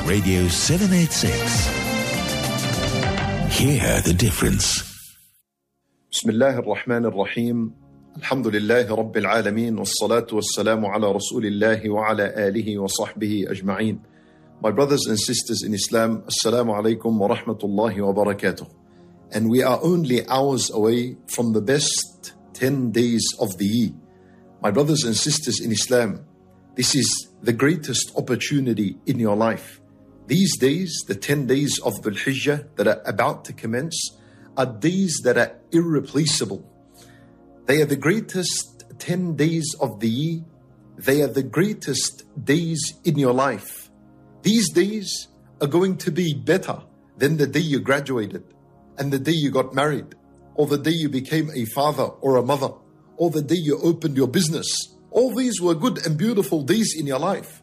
Radio 786. Hear the difference. بسم الله الرحمن الرحيم. الحمد لله رب العالمين والصلاة والسلام على رسول الله وعلى آله وصحبه أجمعين. My brothers and sisters in Islam, Assalamu alaikum wa rahmatullahi wa barakatuh. And we are only hours away from the best 10 days of the year. My brothers and sisters in Islam, this is the greatest opportunity in your life. These days, the 10 days of Dhul Hijjah that are about to commence, are days that are irreplaceable. They are the greatest 10 days of the year. They are the greatest days in your life. These days are going to be better than the day you graduated, and the day you got married, or the day you became a father or a mother, or the day you opened your business. All these were good and beautiful days in your life.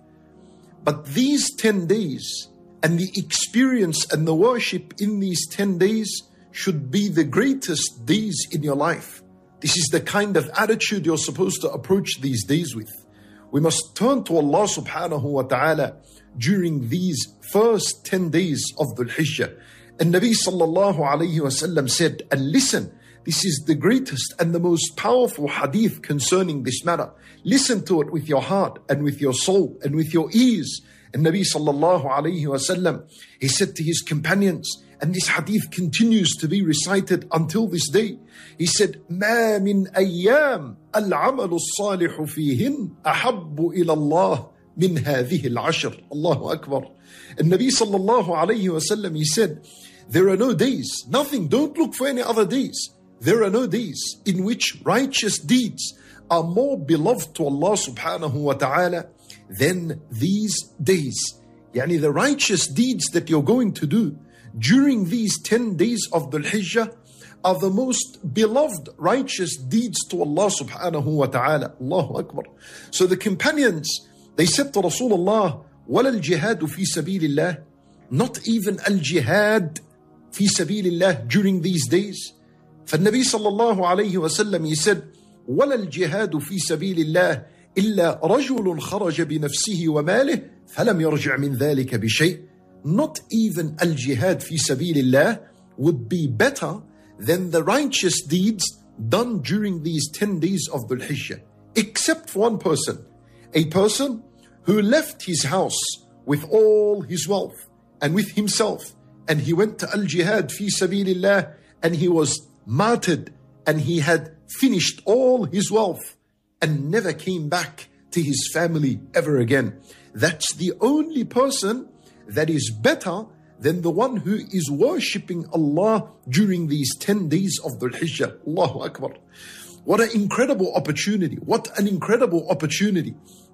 But these 10 days and the experience and the worship in these 10 days should be the greatest days in your life. This is the kind of attitude you're supposed to approach these days with. We must turn to Allah subhanahu wa ta'ala during these first 10 days of Dhul Hijjah. And Nabi sallallahu alayhi wa sallam said, and listen, this is the greatest and the most powerful hadith concerning this matter. Listen to it with your heart and with your soul and with your ears. And Nabi sallallahu alayhi wa sallam, he said to his companions, and this hadith continues to be recited until this day. He said, مَا مِنْ أَيَّامٍ الْعَمَلُ الصَّالِحُ فِيهِنْ أَحَبُّ إِلَى اللَّهِ مِنْ هَذِهِ الْعَشْرِ. Allahu Akbar. And Nabi sallallahu alayhi wa sallam, he said, there are no days, nothing, don't look for any other days. There are no days in which righteous deeds are more beloved to Allah subhanahu wa ta'ala than these days. Yani the righteous deeds that you're going to do during these 10 days of Dhul Hijjah are the most beloved righteous deeds to Allah subhanahu wa ta'ala. Allahu Akbar. So the companions, they said to Rasulullah, وَلَا الْجِهَادُ فِي سَبِيلِ اللَّهِ, not even al-jihad fi sabilillah during these days. فالنبي صلى الله عليه وسلم, he said, وَلَا الْجِهَادُ فِي سَبِيلِ اللَّهِ إِلَّا رَجُلٌ خَرَجَ بِنَفْسِهِ وَمَالِهِ فَلَمْ يَرْجِعْ مِنْ ذَلِكَ بِشَيْءٍ. Not even al-jihad fi sabilillah would be better than the righteous deeds done during these 10 days of Dhul Hijjah. Except for one person, a person who left his house with all his wealth and with himself, and he went to al-jihad fi sabilillah, and he was martyred, and he had finished all his wealth and never came back to his family ever again. That's the only person that is better than the one who is worshipping Allah during these 10 days of Dhul Hijjah. Allahu Akbar. What an incredible opportunity. What an incredible opportunity.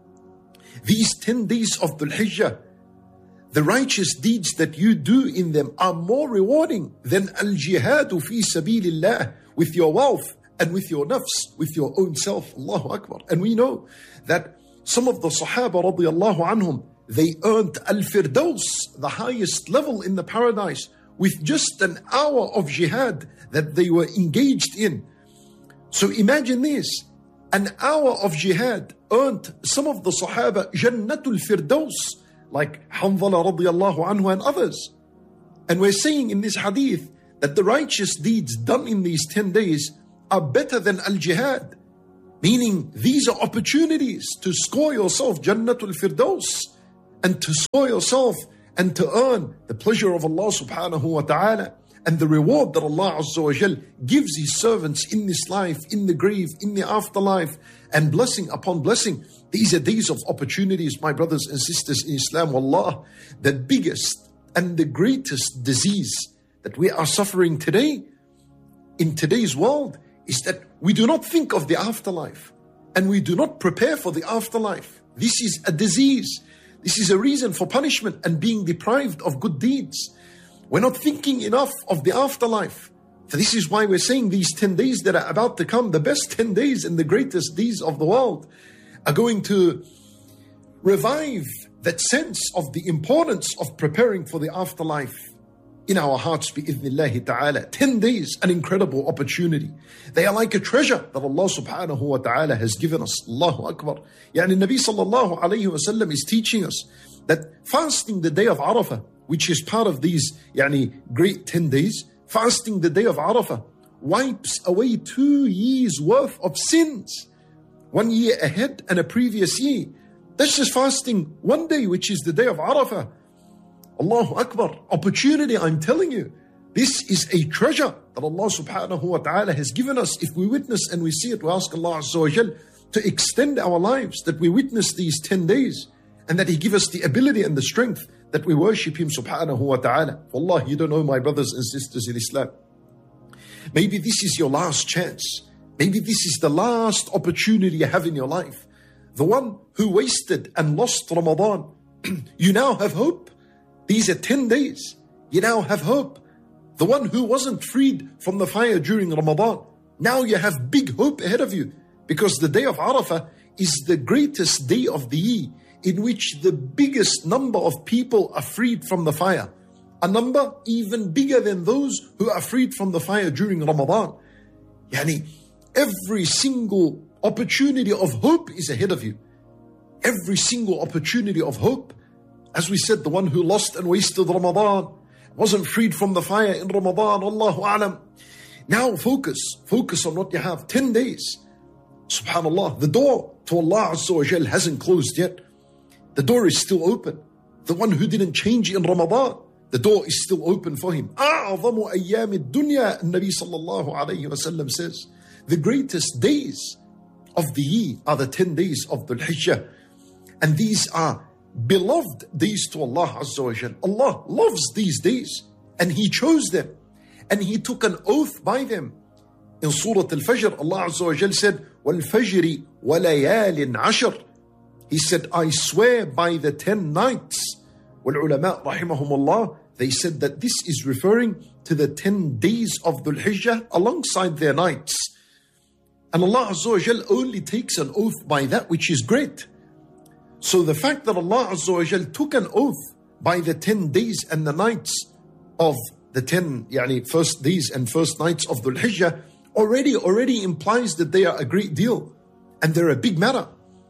These 10 days of Dhul Hijjah, the righteous deeds that you do in them are more rewarding than al-jihadu fi sabilillah, with your wealth and with your nafs, with your own self. Allahu Akbar. And we know that some of the Sahaba radiyallahu anhum, they earned al-firdaus, the highest level in the paradise, with just an hour of jihad that they were engaged in. So imagine this, an hour of jihad earned some of the Sahaba Jannatul Firdaus, like Hanzala radiyallahu anhu and others. And we're saying in this hadith that the righteous deeds done in these 10 days are better than al-jihad. Meaning these are opportunities to score yourself Jannatul Firdaus, and to score yourself and to earn the pleasure of Allah subhanahu wa ta'ala, and the reward that Allah Azza wa Jal gives His servants in this life, in the grave, in the afterlife, and blessing upon blessing. These are days of opportunities, my brothers and sisters in Islam. Wallah, the biggest and the greatest disease that we are suffering today, in today's world, is that we do not think of the afterlife, and we do not prepare for the afterlife. This is a disease. This is a reason for punishment and being deprived of good deeds. We're not thinking enough of the afterlife. So this is why we're saying these 10 days that are about to come, the best 10 days and the greatest days of the world, are going to revive that sense of the importance of preparing for the afterlife in our hearts, bi'idhnillahi ta'ala. 10 days, an incredible opportunity. They are like a treasure that Allah subhanahu wa ta'ala has given us. Allahu Akbar. Yani Nabi sallallahu alayhi wa sallam is teaching us that fasting the day of Arafah, which is part of these great 10 days, fasting the day of Arafah wipes away 2 years worth of sins. 1 year ahead and a previous year. That's just fasting one day, which is the day of Arafah. Allahu Akbar. Opportunity, I'm telling you. This is a treasure that Allah subhanahu wa ta'ala has given us. If we witness and we see it, we ask Allah Azza wa Jal to extend our lives, that we witness these 10 days and that He give us the ability and the strength that we worship Him subhanahu wa ta'ala. Wallah, you don't know, my brothers and sisters in Islam. Maybe this is your last chance. Maybe this is the last opportunity you have in your life. The one who wasted and lost Ramadan, you now have hope. These are 10 days. You now have hope. The one who wasn't freed from the fire during Ramadan, now you have big hope ahead of you, because the day of Arafah is the greatest day of the year, in which the biggest number of people are freed from the fire. A number even bigger than those who are freed from the fire during Ramadan. Every single opportunity of hope is ahead of you. Every single opportunity of hope. As we said, the one who lost and wasted Ramadan, wasn't freed from the fire in Ramadan, Allahu A'lam. Now focus on what you have. 10 days. Subhanallah, the door to Allah Azza wa Jal hasn't closed yet. The door is still open. The one who didn't change in Ramadan, the door is still open for him. أعظم أيام الدنيا, Nabi sallallahu alayhi wa sallam says, the greatest days of the year are the 10 days of Dhul Hijjah. And these are beloved days to Allah Azza wa Jal. Allah loves these days and He chose them and He took an oath by them. In Surah Al-Fajr, Allah Azza wa Jal said, وَالْفَجْرِ وَلَيَالٍ عَشْرٍ. He said, I swear by the 10 nights. وَالْعُلَمَاء rahimahumullah, they said that this is referring to the 10 days of Dhul Hijjah alongside their nights. And Allah Azza wa Jal only takes an oath by that which is great. So the fact that Allah Azza wa Jal took an oath by the 10 days and the nights of the 10 first days and first nights of Dhul Hijjah already implies that they are a great deal and they're a big matter.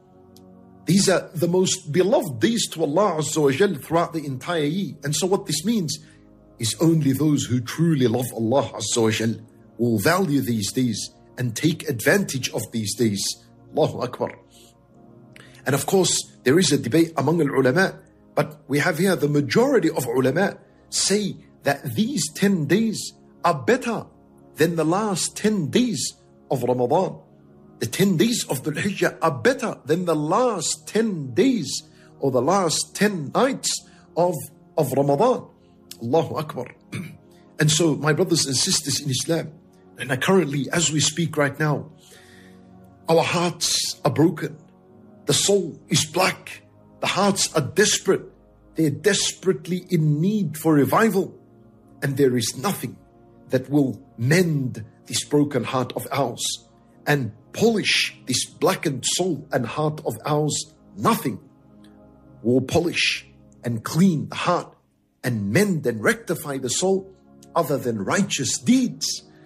These are the most beloved days to Allah Azza wa Jal throughout the entire year. And so what this means is only those who truly love Allah Azza wa Jal will value these days and take advantage of these days. Allahu Akbar. And of course, there is a debate among ulama, but we have here the majority of ulama say that these 10 days are better than the last 10 days of Ramadan. The 10 days of Dhul Hijjah are better than the last 10 days or the last 10 nights of Ramadan. Allahu Akbar. And so, my brothers and sisters in Islam, and currently, as we speak right now, our hearts are broken. The soul is black. The hearts are desperate. They're desperately in need for revival. And there is nothing that will mend this broken heart of ours and polish this blackened soul and heart of ours. Nothing will polish and clean the heart and mend and rectify the soul other than righteous deeds.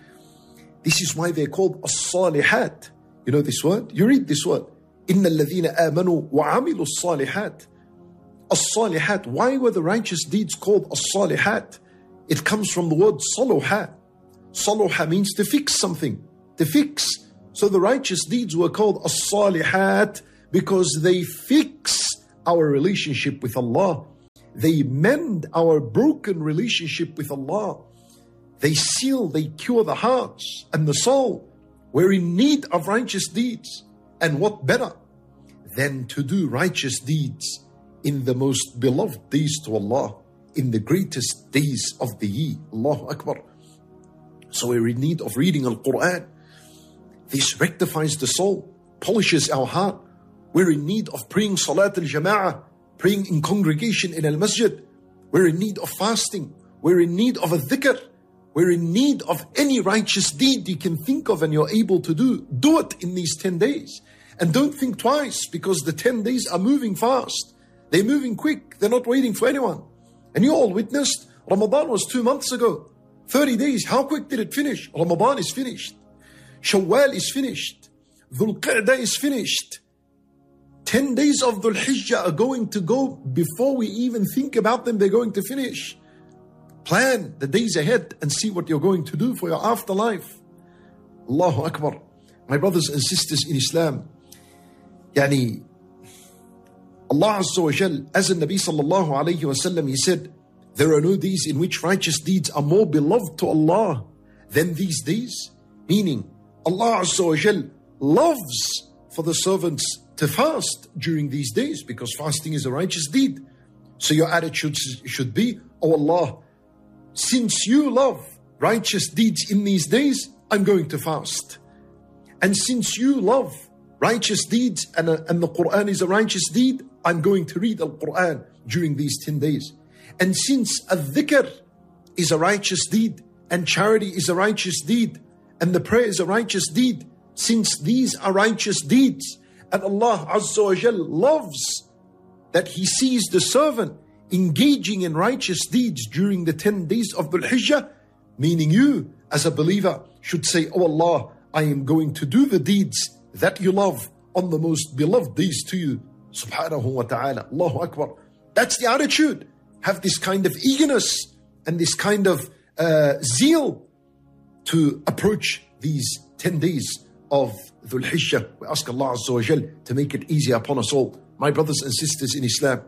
This is why they're called as-salihat. You know this word? You read this word. إِنَّ الَّذِينَ آمَنُوا وَعَمِلُوا الصَّالِحَاتِ. As-salihat. Why were the righteous deeds called as-salihat? It comes from the word saluha. Saluha means to fix something. To fix. So the righteous deeds were called as-salihat because they fix our relationship with Allah. They mend our broken relationship with Allah. They seal, they cure the hearts and the soul. We're in need of righteous deeds. And what better than to do righteous deeds in the most beloved days to Allah, in the greatest days of the year. Allahu Akbar. So we're in need of reading Al-Quran. This rectifies the soul, polishes our heart. We're in need of praying Salat al-Jama'ah, praying in congregation in al-Masjid. We're in need of fasting. We're in need of a dhikr. We're in need of any righteous deed you can think of and you're able to do. Do it in these 10 days. And don't think twice, because the 10 days are moving fast. They're moving quick. They're not waiting for anyone. And you all witnessed, Ramadan was 2 months ago. 30 days, how quick did it finish? Ramadan is finished. Shawwal is finished. Dhul Qa'dah is finished. 10 days of Dhul Hijjah are going to go before we even think about them. They're going to finish. Plan the days ahead and see what you're going to do for your afterlife. Allahu Akbar. My brothers and sisters in Islam, Allah Azza wa Jal, as the Nabi sallallahu alayhi wa sallam, he said, there are no days in which righteous deeds are more beloved to Allah than these days. Meaning, Allah Azza wa Jal loves for the servants to fast during these days because fasting is a righteous deed. So your attitude should be, oh Allah, since you love righteous deeds in these days, I'm going to fast. And since you love righteous deeds and the Quran is a righteous deed, I'm going to read Al-Quran during these 10 days. And since al-dhikr is a righteous deed and charity is a righteous deed and the prayer is a righteous deed, since these are righteous deeds and Allah Azza wa Jal loves that He sees the servant engaging in righteous deeds during the 10 days of Dhul Hijjah, meaning you as a believer should say, oh Allah, I am going to do the deeds that you love on the most beloved days to you. Subhanahu wa ta'ala. Allahu Akbar. That's the attitude. Have this kind of eagerness and this kind of zeal to approach these 10 days of Dhul Hijjah. We ask Allah Azza wa Jal to make it easy upon us all. My brothers and sisters in Islam,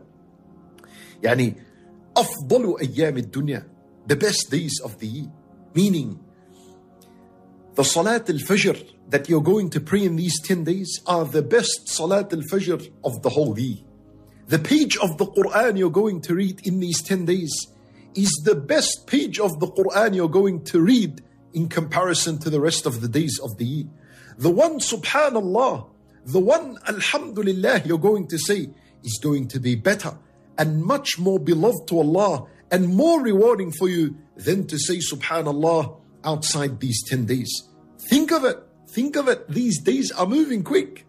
أفضل أيام الدنيا, the best days of the year, meaning the Salat al-Fajr that you're going to pray in these 10 days are the best Salat al-Fajr of the whole year. The page of the Quran you're going to read in these 10 days is the best page of the Quran you're going to read in comparison to the rest of the days of the year. The one Subhanallah, the one Alhamdulillah you're going to say is going to be better and much more beloved to Allah and more rewarding for you than to say Subhanallah outside these 10 days. Think of it. Think of it. These days are moving quick.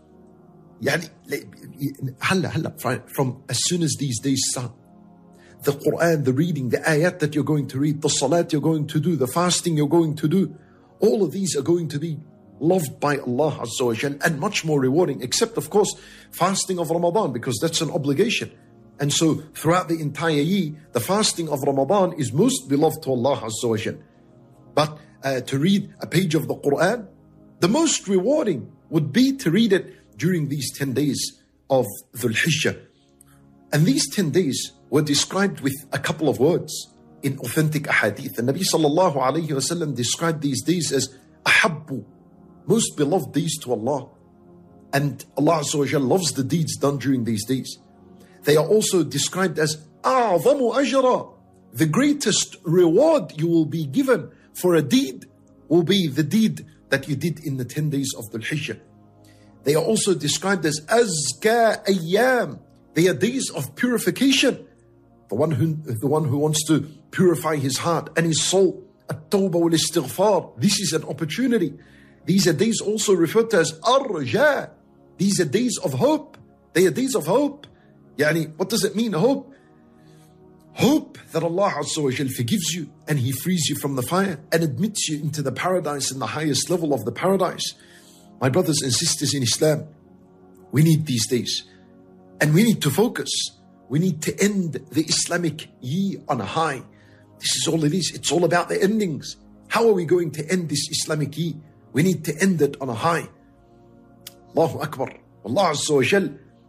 From as soon as these days start, the Quran, the reading, the ayat that you're going to read, the salat you're going to do, the fasting you're going to do, all of these are going to be loved by Allah Azza wa Jal and much more rewarding, except of course fasting of Ramadan, because that's an obligation. And so throughout the entire year, the fasting of Ramadan is most beloved to Allah Azza wa Jal. But to read a page of the Quran, the most rewarding would be to read it during these 10 days of Dhul Hijjah. And these 10 days were described with a couple of words in authentic ahadith. The Nabi sallallahu alayhi wa sallam described these days as ahabbu, most beloved days to Allah. And Allah Azza wa Jal loves the deeds done during these days. They are also described as a'zamu ajra, the greatest reward you will be given for a deed will be the deed that you did in the 10 days of Dhul Hijjah. They are also described as azka ayyam. They are days of purification. The one who wants to purify his heart and his soul. At-tawbah wal-istighfar. This is an opportunity. These are days also referred to as arja. These are days of hope. They are days of hope. What does it mean, hope? Hope that Allah Azza wa Jal forgives you and He frees you from the fire and admits you into the paradise in the highest level of the paradise. My brothers and sisters in Islam, we need these days and we need to focus. We need to end the Islamic year on a high. This is all it is. It's all about the endings. How are we going to end this Islamic year? We need to end it on a high. Allahu Akbar. Allah Azza wa Jal,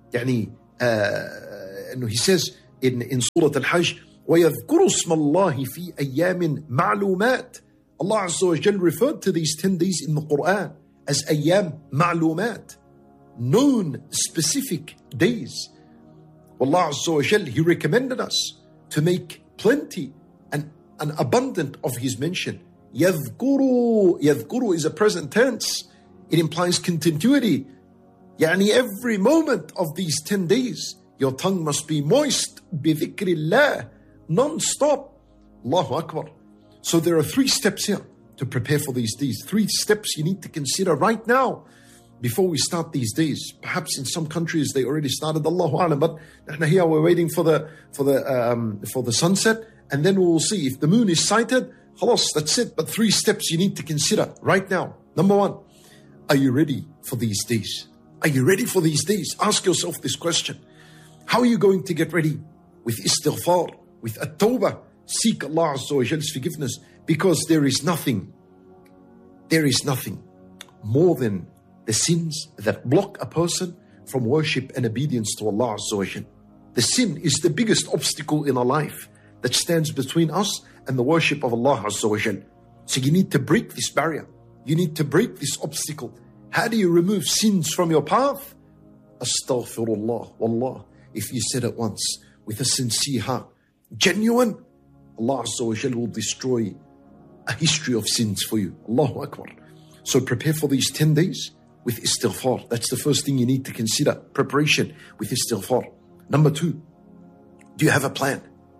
He says in Surah Al-Hajj, وَيَذْكُرُ اسْمَ اللَّهِ فِي أَيَّامٍ مَعْلُومَاتٍ. Allah Azza wa Jal referred to these 10 days in the Quran as ayyam ma'lumat, known specific days. Allah Azza wa Jal, He recommended us to make plenty and abundant of His mention. Yadhkuru is a present tense. It implies continuity. Every moment of these 10 days, your tongue must be moist, bidhikrillah, non-stop. Allahu Akbar. So there are 3 steps here to prepare for these days. 3 steps you need to consider right now before we start these days. Perhaps in some countries they already started, Allahu A'lam, but here we're waiting for the sunset, and then we will see if the moon is sighted. Khalas, that's it. But 3 steps you need to consider right now. Number 1, are you ready for these days? Are you ready for these days? Ask yourself this question. How are you going to get ready? With istighfar, with at-tawbah. Seek Allah Azza wa Jal's forgiveness, because there is nothing more than the sins that block a person from worship and obedience to Allah Azza wa Jal. The sin is the biggest obstacle in our life that stands between us and the worship of Allah Azza wa Jal. So you need to break this barrier. You need to break this obstacle. How do you remove sins from your path? Astaghfirullah. Wallah, if you said it once with a sincere heart, genuine, Allah Azza wa Jal will destroy a history of sins for you. Allahu Akbar. So prepare for these 10 days with istighfar. That's the first thing you need to consider. Preparation with istighfar. Number 2, do you have a plan?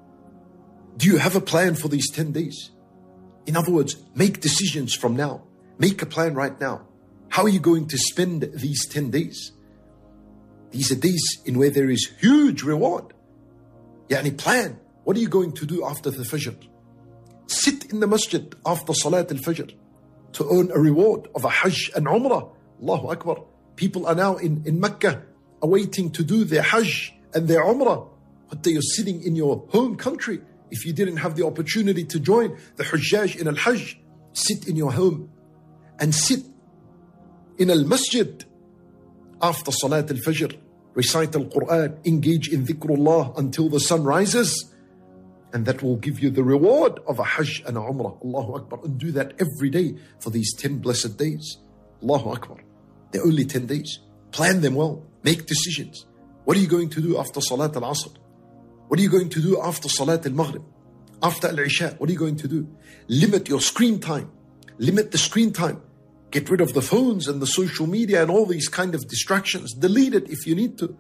Do you have a plan for these 10 days? In other words, make decisions from now. Make a plan right now. How are you going to spend these 10 days? These are days in where there is huge reward. Yani plan. What are you going to do after the Fajr? Sit in the masjid after Salat al-Fajr to earn a reward of a Hajj and Umrah. Allahu Akbar. People are now in Mecca awaiting to do their Hajj and their Umrah. But you're sitting in your home country. If you didn't have the opportunity to join the Hujjaj in al-Hajj, sit in your home and sit in al-Masjid after Salat al-Fajr. Recite al-Quran, engage in dhikrullah until the sun rises. And that will give you the reward of a Hajj and a Umrah. Allahu Akbar. And do that every day for these 10 blessed days. Allahu Akbar. They're only 10 days. Plan them well. Make decisions. What are you going to do after Salat al-Asr? What are you going to do after Salat al-Maghrib? After al-Isha, what are you going to do? Limit your screen time. Limit the screen time. Get rid of the phones and the social media and all these kind of distractions. Delete it if you need to.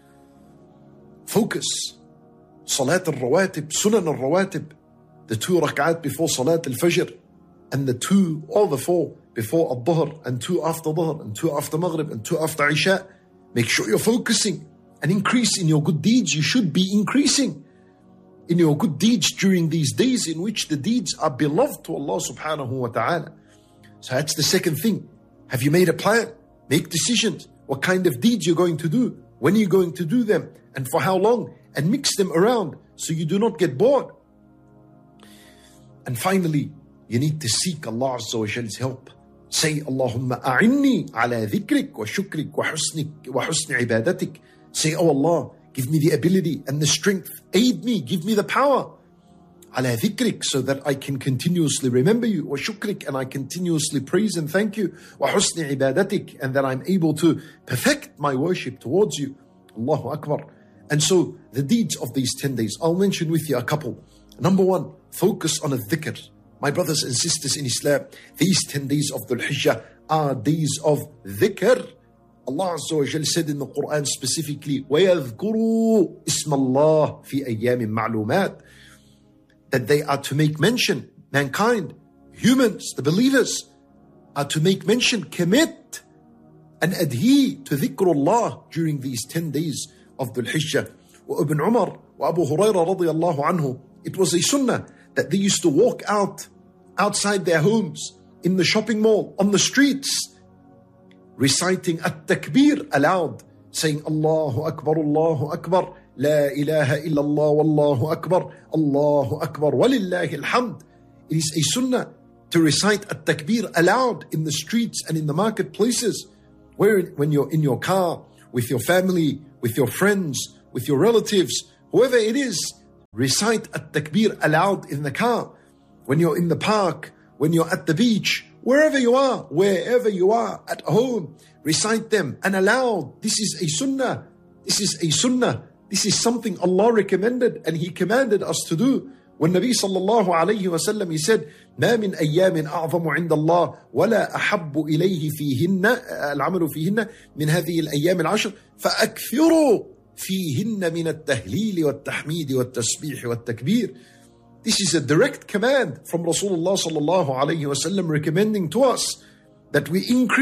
Focus. Salat al-Rawatib, Sunan al-Rawatib, the 2 rak'at before Salat al-Fajr, and the 2 or the 4 before al-Dhuhr, and 2 after Dhuhr, and 2 after Maghrib, and 2 after Isha. Make sure you're focusing and increase in your good deeds. You should be increasing in your good deeds during these days in which the deeds are beloved to Allah subhanahu wa ta'ala. So that's the second thing. Have you made a plan? Make decisions. What kind of deeds you're going to do? When are you going to do them? And for how long? And mix them around so you do not get bored. And finally, you need to seek Allah Azza wa Jal's help. Say, Allahumma a'inni ala dhikrik wa shukrik wa husni ibadatik. Say, oh Allah, give me the ability and the strength. Aid me, give me the power. Ala dhikrik, so that I can continuously remember you. Wa shukrik, and I continuously praise and thank you. Wa husni ibadatik, and that I'm able to perfect my worship towards you. Allahu Akbar. And so the deeds of these 10 days, I'll mention with you a couple. Number 1, focus on a dhikr. My brothers and sisters in Islam, these 10 days of Dhul Hijjah are days of dhikr. Allah Azza wa Jal said in the Quran specifically, وَيَذْكُرُوا إِسْمَ اللَّهِ فِي أَيَّامٍ مَعْلُومَاتٍ, that they are to make mention, mankind, humans, the believers, are to make mention, commit, and adhere to dhikrullah during these 10 days of Dhul Hijjah. Ibn Umar wa Abu Hurairah radiyallahu anhu, it was a sunnah that they used to walk outside their homes, in the shopping mall, on the streets, reciting at-takbir aloud, saying Allahu Akbar, La ilaha illallah, Wallahu Akbar, Walillahi alhamd. It is a sunnah to recite at-takbir aloud in the streets and in the marketplaces, when you're in your car, with your family, with your friends, with your relatives, whoever it is, recite at-takbir aloud in the car. When you're in the park, when you're at the beach, wherever you are, at home, recite them and aloud. This is a sunnah. This is something Allah recommended and He commanded us to do. When Nabi sallallahu alayhi wa sallam, he said, ما من أيام أعظم عند الله ولا أحب إليه فيهن العمل فيهن من هذه الأيام العشر فأكثروا فيهن من التهليل والتحميد والتسبيح والتكبير. This is a direct command from Rasulullah sallallahu alayhi wa sallam recommending to us that we increase